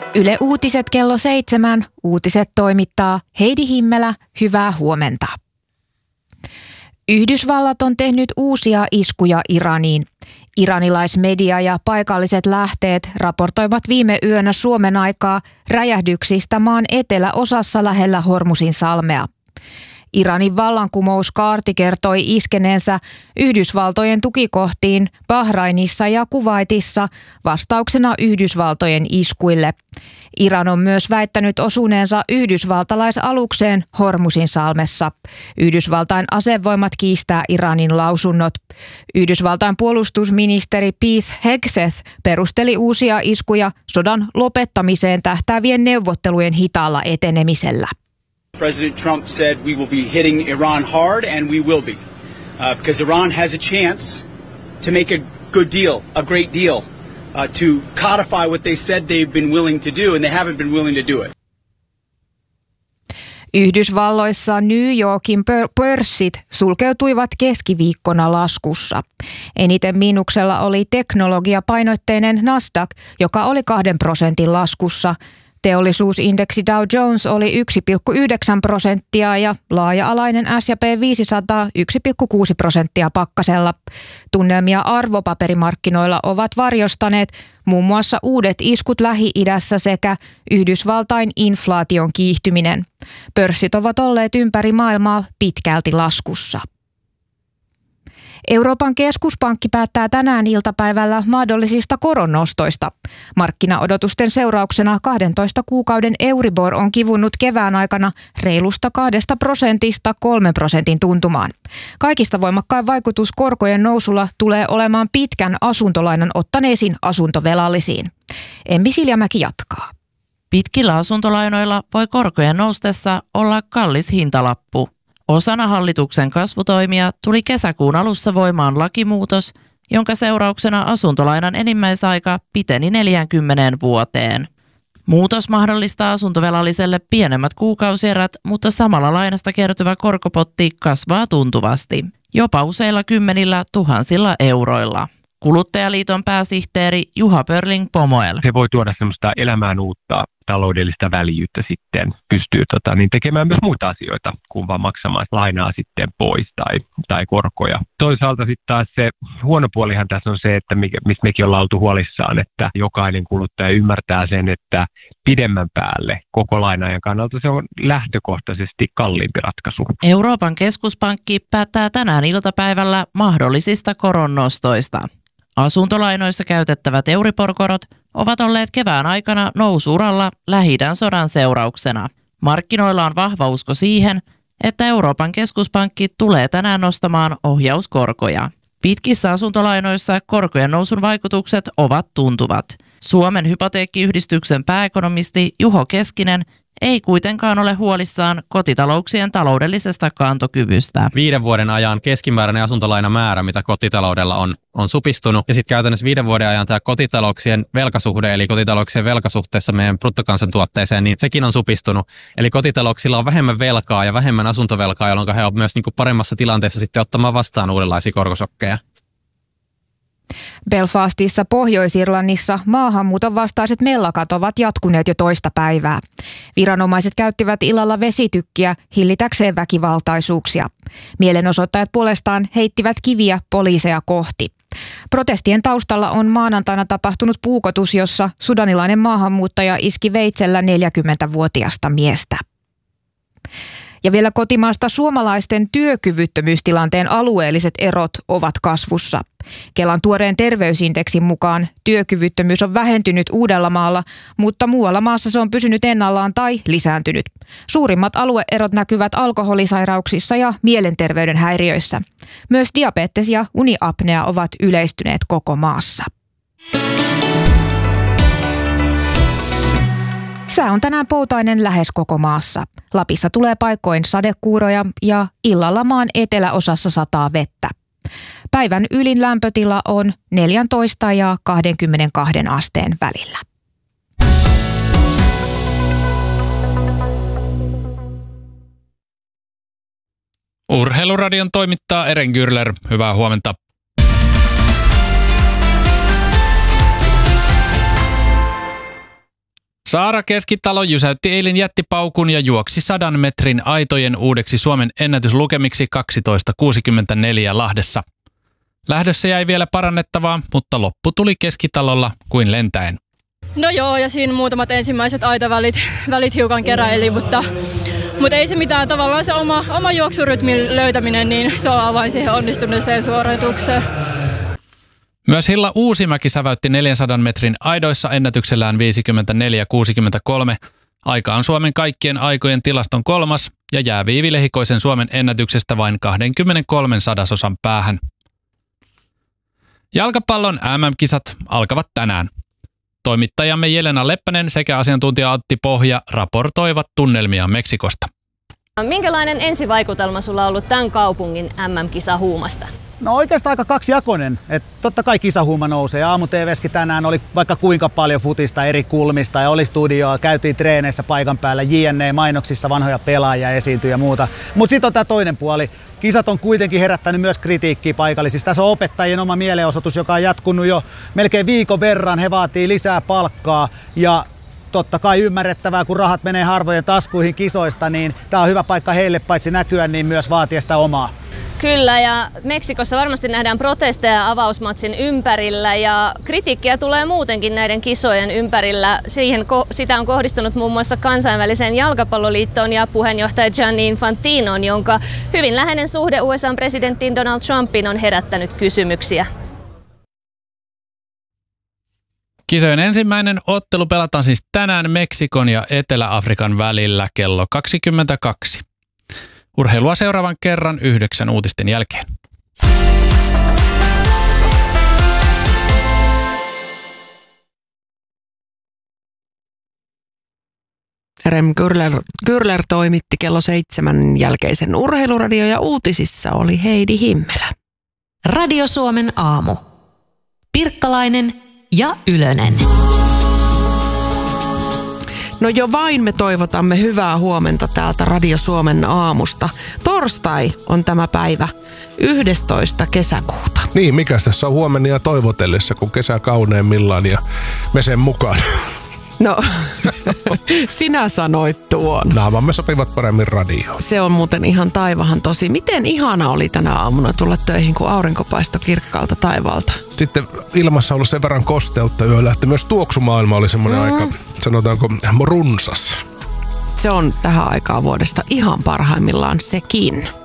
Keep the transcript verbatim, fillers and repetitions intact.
Yle Uutiset kello seitsemän. Uutiset toimittaa Heidi Himmelä. Hyvää huomenta. Yhdysvallat on tehnyt uusia iskuja Iraniin. Iranilaismedia ja paikalliset lähteet raportoivat viime yönä Suomen aikaa räjähdyksistä maan eteläosassa lähellä Hormusin salmea. Iranin vallankumouskaarti kertoi iskeneensä Yhdysvaltojen tukikohtiin Bahrainissa ja Kuwaitissa vastauksena Yhdysvaltojen iskuille. Iran on myös väittänyt osuneensa yhdysvaltalaisalukseen Hormusin salmessa. Yhdysvaltain asevoimat kiistää Iranin lausunnot. Yhdysvaltain puolustusministeri Pete Hegseth perusteli uusia iskuja sodan lopettamiseen tähtäävien neuvottelujen hitaalla etenemisellä. President Trump said we will be hitting Iran hard, and we will be, uh, because Iran has a chance to make a good deal, a great deal, uh, to codify what they said they've been willing to do, and they haven't been willing to do it. Yhdysvalloissa New Yorkin pörssit sulkeutuivat keskiviikkona laskussa. Eniten miinuksella oli teknologiapainotteinen Nasdaq, joka oli kahden prosentin laskussa. Teollisuusindeksi Dow Jones oli yksi pilkku yhdeksän prosenttia ja laaja-alainen S and P viisisataa yksi pilkku kuusi prosenttia pakkasella. Tunnelmia arvopaperimarkkinoilla ovat varjostaneet muun muassa uudet iskut Lähi-idässä sekä Yhdysvaltain inflaation kiihtyminen. Pörssit ovat olleet ympäri maailmaa pitkälti laskussa. Euroopan keskuspankki päättää tänään iltapäivällä mahdollisista koronnostoista. Markkinaodotusten seurauksena kahdentoista kuukauden Euribor on kivunnut kevään aikana reilusta kahdesta prosentista kolmen prosentin tuntumaan. Kaikista voimakkain vaikutus korkojen nousulla tulee olemaan pitkän asuntolainan ottaneisiin asuntovelallisiin. Emmi Siljamäki jatkaa. Pitkillä asuntolainoilla voi korkojen noustessa olla kallis hintalappu. Osana hallituksen kasvutoimia tuli kesäkuun alussa voimaan lakimuutos, jonka seurauksena asuntolainan enimmäisaika piteni neljäänkymmeneen vuoteen. Muutos mahdollistaa asuntovelalliselle pienemmät kuukausierät, mutta samalla lainasta kertyvä korkopotti kasvaa tuntuvasti, jopa useilla kymmenillä tuhansilla euroilla. Kuluttajaliiton pääsihteeri Juha Pörling-Pomoel. Se voi tuoda semmoista elämään uutta taloudellista väljyyttä sitten, pystyy tota, niin tekemään myös muita asioita, kuin vaan maksamaan lainaa sitten pois tai, tai korkoja. Toisaalta sitten taas se huono puolihan tässä on se, että mistä mekin ollaan oltu huolissaan, että jokainen kuluttaja ymmärtää sen, että pidemmän päälle koko lainaajan kannalta se on lähtökohtaisesti kalliimpi ratkaisu. Euroopan keskuspankki päättää tänään iltapäivällä mahdollisista koronnostoista. Asuntolainoissa käytettävät Euribor-korot ovat olleet kevään aikana nousu-uralla Lähi-idän sodan seurauksena. Markkinoilla on vahva usko siihen, että Euroopan keskuspankki tulee tänään nostamaan ohjauskorkoja. Pitkissä asuntolainoissa korkojen nousun vaikutukset ovat tuntuvat. Suomen hypoteekkiyhdistyksen pääekonomisti Juho Keskinen ei kuitenkaan ole huolissaan kotitalouksien taloudellisesta kantokyvystä. Viiden vuoden ajan keskimääräinen asuntolainamäärä, mitä kotitaloudella on, on supistunut. Ja sitten käytännössä viiden vuoden ajan tämä kotitalouksien velkasuhde, eli kotitalouksien velkasuhteessa meidän bruttokansantuotteeseen, niin sekin on supistunut. Eli kotitalouksilla on vähemmän velkaa ja vähemmän asuntovelkaa, jolloin he ovat myös niin kuin paremmassa tilanteessa sitten ottamaan vastaan uudenlaisia korkosokkeja. Belfastissa Pohjois-Irlannissa maahanmuuton vastaiset mellakat ovat jatkuneet jo toista päivää. Viranomaiset käyttivät illalla vesitykkiä hillitäkseen väkivaltaisuuksia. Mielenosoittajat puolestaan heittivät kiviä poliiseja kohti. Protestien taustalla on maanantaina tapahtunut puukotus, jossa sudanilainen maahanmuuttaja iski veitsellä neljäkymmentävuotiasta miestä. Ja vielä kotimaasta suomalaisten työkyvyttömyystilanteen alueelliset erot ovat kasvussa. Kelan tuoreen terveysindeksin mukaan työkyvyttömyys on vähentynyt Uudellamaalla, mutta muualla maassa se on pysynyt ennallaan tai lisääntynyt. Suurimmat alueerot näkyvät alkoholisairauksissa ja mielenterveyden häiriöissä. Myös diabetes ja uniapnea ovat yleistyneet koko maassa. Sää on tänään poutainen lähes koko maassa. Lapissa tulee paikkoin sadekuuroja ja illalla maan eteläosassa sataa vettä. Päivän ylin lämpötila on neljätoista ja kaksikymmentäkaksi asteen välillä. Urheiluradion toimittaa Eren Gürler. Hyvää huomenta. Saara Keskitalo jysäytti eilen jättipaukun ja juoksi sadan metrin aitojen uudeksi Suomen ennätyslukemiksi kaksitoista kuusikymmentäneljä Lahdessa. Lähdössä jäi vielä parannettavaa, mutta loppu tuli Keskitalolla kuin lentäen. No joo, ja siinä muutamat ensimmäiset aitavälit välit hiukan keräili, mutta, mutta ei se mitään. Tavallaan se oma, oma juoksurytmin löytäminen, niin se on avain siihen onnistuneeseen suoritukseen. Myös Hilla Uusimäki säväytti neljänsadan metrin aidoissa ennätyksellään viisikymmentäneljä kuusikymmentäkolme. Aika on Suomen kaikkien aikojen tilaston kolmas ja jää Viivi Lehikoisen Suomen ennätyksestä vain kaksikymmentäkolme sadasosan päähän. Jalkapallon M M-kisat alkavat tänään. Toimittajamme Jelena Leppänen sekä asiantuntija Antti Pohja raportoivat tunnelmia Meksikosta. Minkälainen ensivaikutelma sulla on ollut tämän kaupungin M M-kisahuumasta? No oikeastaan aika kaksijakoinen. Et totta kai kisahuuma nousee. Aamu-T V:skin tänään oli vaikka kuinka paljon futista eri kulmista ja oli studioa, käytiin treeneissä paikan päällä, J N E-mainoksissa vanhoja pelaajia esiintyi ja muuta. Mutta sitten on tämä toinen puoli. Kisat on kuitenkin herättänyt myös kritiikkiä paikallisista. Tässä on opettajien oma mielenosoitus, joka on jatkunut jo melkein viikon verran. He vaatii lisää palkkaa ja totta kai ymmärrettävää, kun rahat menee harvojen taskuihin kisoista, niin tämä on hyvä paikka heille paitsi näkyä, niin myös vaatia sitä omaa. Kyllä, ja Meksikossa varmasti nähdään protesteja avausmatsin ympärillä ja kritiikkiä tulee muutenkin näiden kisojen ympärillä. Siihen, sitä on kohdistunut muun muassa kansainväliseen jalkapalloliittoon ja puheenjohtaja Gianni Infantinoon, jonka hyvin läheinen suhde U S A-presidenttiin Donald Trumpiin on herättänyt kysymyksiä. Kisojen ensimmäinen ottelu pelataan siis tänään Meksikon ja Etelä-Afrikan välillä kello kaksikymmentäkaksi. Urheilua seuraavan kerran yhdeksän uutisten jälkeen. Rem Kyrler, Kyrler toimitti kello seitsemän jälkeisen urheiluradio ja uutisissa oli Heidi Himmelä. Radio Suomen aamu. Pirkkalainen ja Ylönen. No jo vain me toivotamme hyvää huomenta täältä Radio Suomen aamusta. Torstai on tämä päivä, yhdestoista kesäkuuta. Niin, mikäs tässä on huomenia toivotellessa, kun kesä kauneimmillaan ja me sen mukaan. No, sinä sanoit tuon. Naamamme sopivat paremmin radioon. Se on muuten ihan taivahan tosi. Miten ihana oli tänä aamuna tulla töihin, kun aurinko paistoi kirkkaalta taivaalta? Sitten ilmassa on ollut sen verran kosteutta yöllä, että myös tuoksumaailma oli semmoinen mm. aika, sanotaanko, runsas. Se on tähän aikaan vuodesta ihan parhaimmillaan sekin.